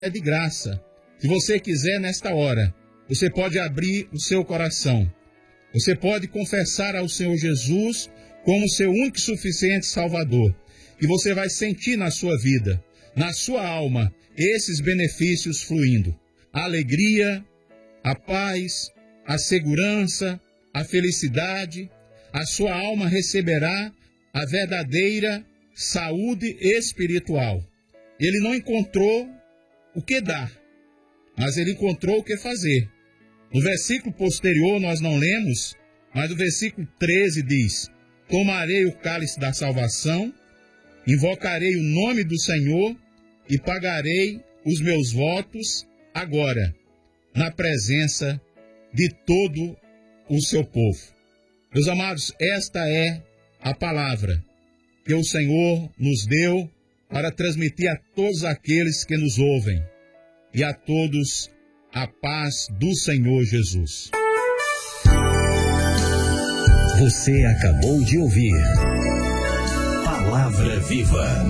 é de graça. Se você quiser, nesta hora, você pode abrir o seu coração. Você pode confessar ao Senhor Jesus como seu único e suficiente Salvador. E você vai sentir na sua vida, na sua alma, esses benefícios fluindo. A alegria, a paz, a segurança, a felicidade. A sua alma receberá a verdadeira saúde espiritual. Ele não encontrou o que dar, mas ele encontrou o que fazer. No versículo posterior nós não lemos, mas o versículo 13 diz: tomarei o cálice da salvação, invocarei o nome do Senhor e pagarei os meus votos agora, na presença de todo o seu povo. Meus amados, esta é a palavra que o Senhor nos deu para transmitir a todos aqueles que nos ouvem e a todos a paz do Senhor Jesus. Você acabou de ouvir Palavra Viva.